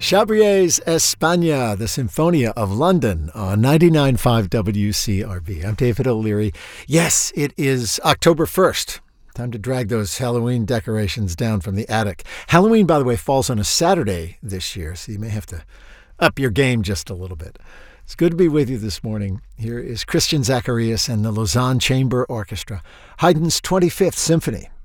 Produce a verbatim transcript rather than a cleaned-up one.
Chabrier's España, the Symphonia of London on ninety-nine point five W C R B. I'm David O'Leary. Yes, it is October first. Time to drag those Halloween decorations down from the attic. Halloween, by the way, falls on a Saturday this year, so you may have to up your game just a little bit. It's good to be with you this morning. Here is Christian Zacharias and the Lausanne Chamber Orchestra, Haydn's twenty-fifth Symphony.